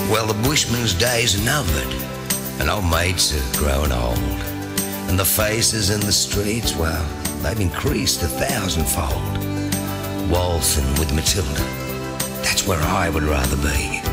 Well, the bushman's days are numbered, and old mates are growing old, and the faces in the streets, well, they've increased 1,000-fold. Waltzing with Matilda, that's where I would rather be.